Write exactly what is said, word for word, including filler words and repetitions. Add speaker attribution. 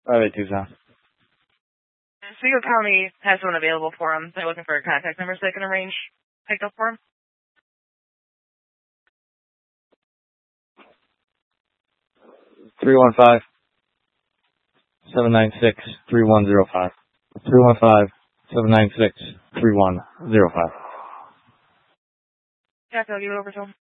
Speaker 1: five eight two seven.
Speaker 2: Oswego County has one available for him. They're looking for a contact number so they can arrange pickup for him.
Speaker 1: three one five, seven nine six, three one zero five. three one five, seven nine six, three one zero five.
Speaker 2: Yeah, I'll give it over to him.